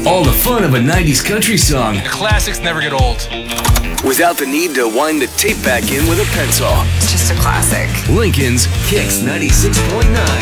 All the fun of a 90s country song The classics never get old. without the need to wind the tape back in with a pencil. It's just a classic. Lincoln's Kicks 96.9.